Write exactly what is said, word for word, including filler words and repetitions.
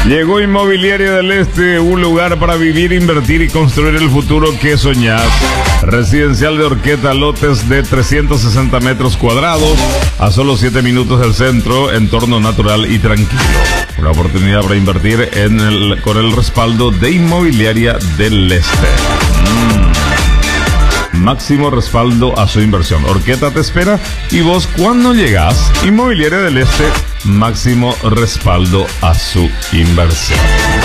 Llegó Inmobiliaria del Este, un lugar para vivir, invertir y construir el futuro que soñás. Residencial de Orqueta, lotes de trescientos sesenta metros cuadrados, a solo siete minutos del centro, entorno natural y tranquilo. Una oportunidad para invertir en el, con el respaldo de Inmobiliaria del Este. Mm. Máximo respaldo a su inversión. Orqueta te espera y vos cuando llegás, Inmobiliaria del Este, máximo respaldo a su inversión.